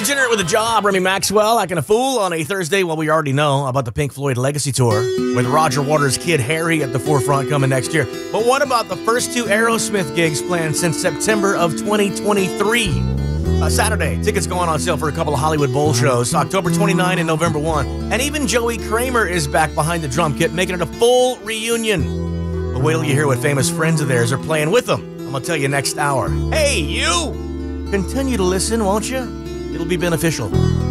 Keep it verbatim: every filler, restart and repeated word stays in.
itinerant with a job, Remy Maxwell, acting a fool on a Thursday. Well, we already know about the Pink Floyd Legacy Tour with Roger Waters' kid Harry at the forefront coming next year. But what about the first two Aerosmith gigs planned since September of twenty twenty-three? Uh, Saturday, tickets going on sale for a couple of Hollywood Bowl shows, October twenty-ninth and November first. And even Joey Kramer is back behind the drum kit, making it a full reunion. But wait till you hear what famous friends of theirs are playing with them. I'm going to tell you next hour. Hey, you! Continue to listen, won't you? It'll be beneficial.